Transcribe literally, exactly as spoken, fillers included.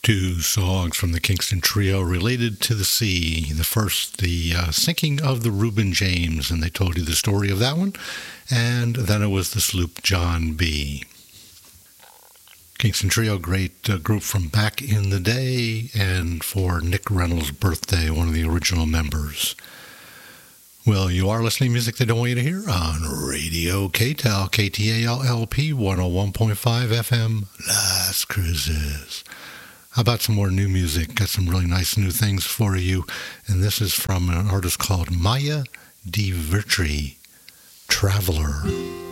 Two songs from the Kingston Trio related to the sea. The first, the uh, sinking of the Reuben James, and they told you the story of that one. And then it was the sloop John B. Kingston Trio, great uh, group from back in the day, and for Nick Reynolds' birthday, one of the original members. Well, you are listening to music they don't want you to hear on Radio K-Tal, K T A L L P one oh one point five F M, Las Cruces. How about some more new music? Got some really nice new things for you. And this is from an artist called Maya Di Vertri, Traveler.